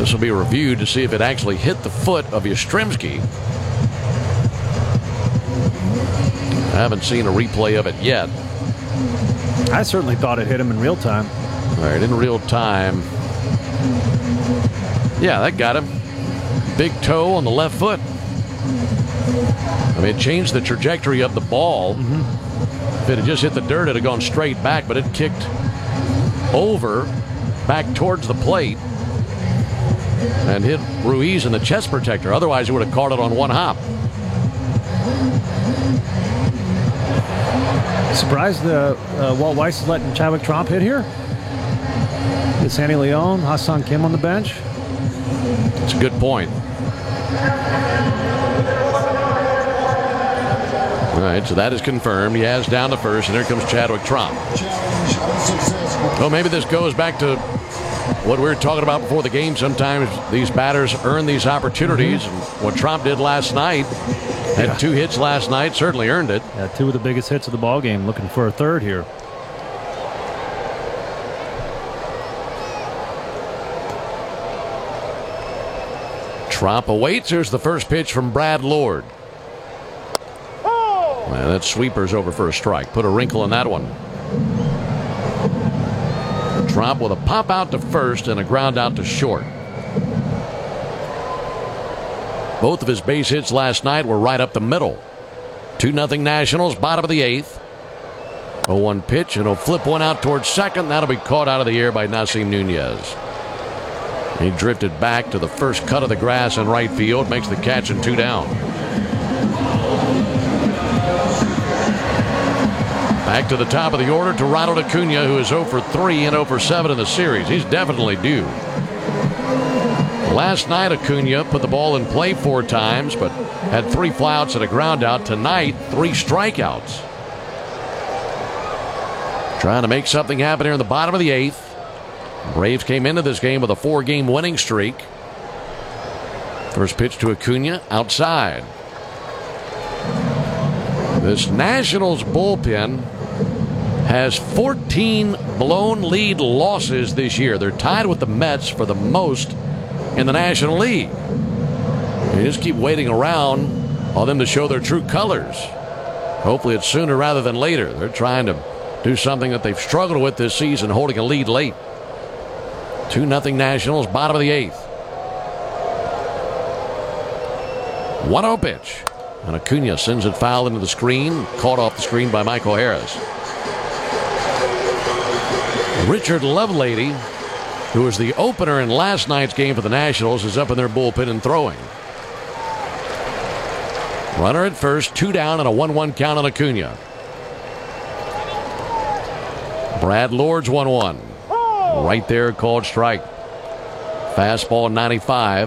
This will be reviewed to see if it actually hit the foot of Yastrzemski. I haven't seen a replay of it yet. I certainly thought it hit him in real time. All right, in real time. Yeah, that got him. Big toe on the left foot. I mean, it changed the trajectory of the ball. If it had just hit the dirt, it had gone straight back, but it kicked over, back towards the plate, and hit Ruiz in the chest protector. Otherwise, he would have caught it on one hop. Surprised Walt Weiss is letting Chadwick Tromp hit here? Is Sandy Leon, Ha-Seong Kim on the bench? It's a good point. All right, so that is confirmed. He has down to first, and here comes Chadwick Tromp. Well, maybe this goes back to what we were talking about before the game. Sometimes these batters earn these opportunities. And what Tromp did last night, had 2 hits last night, certainly earned it. Yeah, 2 of the biggest hits of the ball game. Looking for a third here. Tromp awaits. Here's the first pitch from Brad Lord. Well, that sweeper's over for a strike. Put a wrinkle in that one. Tromp with a pop out to first and a ground out to short. Both of his base hits last night were right up the middle. 2-0 Nationals, bottom of the 8th. 0-1 pitch, and he'll flip one out towards second. That'll be caught out of the air by Nasim Nunez. He drifted back to the first cut of the grass in right field, makes the catch, and 2 down. Back to the top of the order to Ronald Acuna, who is 0 for 3 and 0 for 7 in the series. He's definitely due. Last night, Acuna put the ball in play 4 times, but had 3 flyouts and a ground out. Tonight, 3 strikeouts. Trying to make something happen here in the bottom of the 8th. Braves came into this game with a 4-game winning streak. First pitch to Acuna, outside. This Nationals bullpen has 14 blown lead losses this year. They're tied with the Mets for the most in the National League. You just keep waiting around on them to show their true colors. Hopefully it's sooner rather than later. They're trying to do something that they've struggled with this season, holding a lead late. 2-0 Nationals, bottom of the 8th. 1-0 pitch. And Acuna sends it foul into the screen. Caught off the screen by Michael Harris. Richard Lovelady, who was the opener in last night's game for the Nationals, is up in their bullpen and throwing. Runner at first, 2 down, and a 1-1 count on Acuna. Brad Lord's 1-1. Right there, called strike. Fastball 95.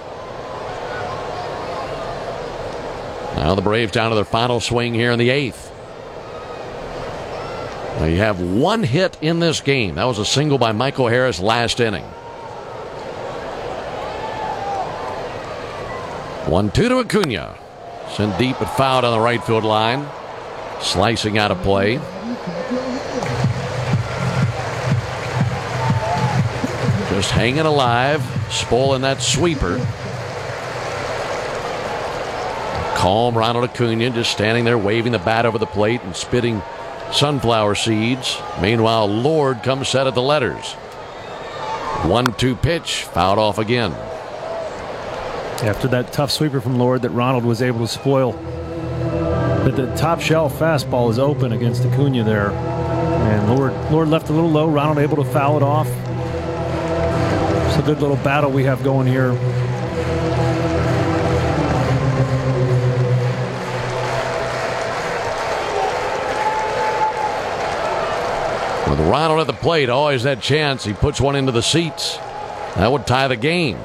Now the Braves down to their final swing here in the 8th. Now you have 1 hit in this game. That was a single by Michael Harris last inning. 1-2 to Acuna. Sent deep but fouled on the right field line. Slicing out of play. Just hanging alive. Spoiling that sweeper. Calm Ronald Acuna just standing there waving the bat over the plate and spitting sunflower seeds. Meanwhile, Lord comes set at the letters. 1-2 pitch, fouled off again. After that tough sweeper from Lord that Ronald was able to spoil. But the top shelf fastball is open against Acuna there. And Lord left a little low. Ronald able to foul it off. It's a good little battle we have going here. With Ronald at the plate, always that chance. He puts one into the seats. That would tie the game.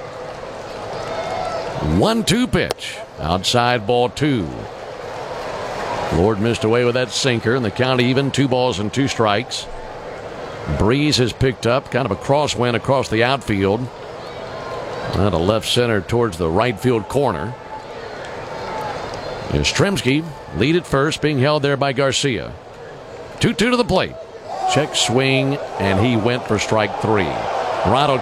1-2 pitch. Outside ball 2. Lord missed away with that sinker, and the count even. 2 balls and 2 strikes. Breeze has picked up kind of a crosswind across the outfield. Out of left center towards the right field corner. Yastrzemski lead at first, being held there by Garcia. 2-2 to the plate. Check swing, and he went for strike 3. Ronald